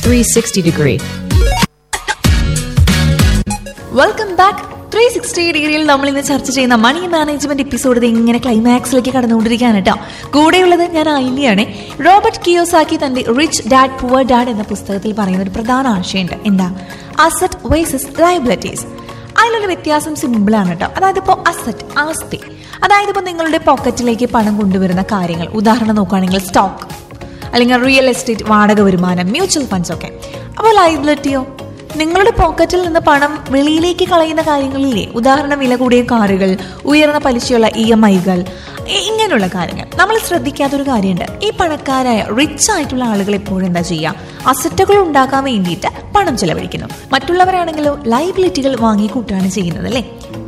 360 degree. Welcome back. 360 ഡിഗ്രിയിൽ നമ്മൾ ഇന്ന് ചർച്ച ചെയ്യുന്ന മണി മാനേജ്മെന്റ് എപ്പിസോഡ് ഇങ്ങനെ ക്ലൈമാക്സിലേക്ക് കടന്നുകൊണ്ടിരിക്കുകയാണ് കേട്ടോ. കൂടെയുള്ളത് ഞാൻ ഐലിയാണ്. റോബർട്ട് കിയോസാക്കി തന്റെ റിച്ച് ഡാഡ് പുവർ ഡാഡ് എന്ന പുസ്തകത്തിൽ പറയുന്ന ഒരു പ്രധാന ആശയമുണ്ട്. എന്താ? Asset versus liabilities. അതിലൊരു വ്യത്യാസം സിമ്പിളാണ് കേട്ടോ. അതായത് ഇപ്പോൾ അസറ്റ്, ആസ്തി, അതായത് ഇപ്പോൾ നിങ്ങളുടെ പോക്കറ്റിലേക്ക് പണം കൊണ്ടുവരുന്ന കാര്യങ്ങൾ, ഉദാഹരണം നോക്കുകയാണെങ്കിൽ സ്റ്റോക്ക് അല്ലെങ്കിൽ റിയൽ എസ്റ്റേറ്റ്, വാടക വരുമാനം, മ്യൂച്വൽ ഫണ്ട്സ് ഒക്കെ. അപ്പോൾ ലയബിലിറ്റിയോ? നിങ്ങളുടെ പോക്കറ്റിൽ നിന്ന് പണം വെളിയിലേക്ക് കളയുന്ന കാര്യങ്ങളില്ലേ? ഉദാഹരണം വില കൂടിയ കാറുകൾ, ഉയർന്ന പലിശയുള്ള EMI-കൾ, ഇങ്ങനെയുള്ള കാര്യങ്ങൾ. നമ്മൾ ശ്രദ്ധിക്കാത്തൊരു കാര്യമുണ്ട്. ഈ പണക്കാരായ റിച്ച് ആയിട്ടുള്ള ആളുകൾ എപ്പോഴും എന്താ ചെയ്യുക? അസറ്റുകൾ ഉണ്ടാക്കാൻ വേണ്ടിയിട്ട് പണം ചെലവഴിക്കുന്നു. മറ്റുള്ളവരാണെങ്കിലോ ലൈബിലിറ്റികൾ വാങ്ങിക്കൂട്ടാണ് ചെയ്യുന്നത് അല്ലേ?